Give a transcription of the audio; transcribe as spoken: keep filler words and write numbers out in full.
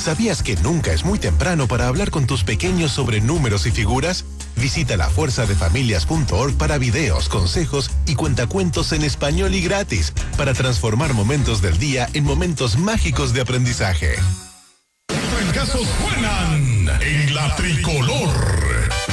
¿Sabías que nunca es muy temprano para hablar con tus pequeños sobre números y figuras? Visita la fuerza de familias punto org para videos, consejos y cuentacuentos en español y gratis para transformar momentos del día en momentos mágicos de aprendizaje. Los trancazos suenan en la tricolor.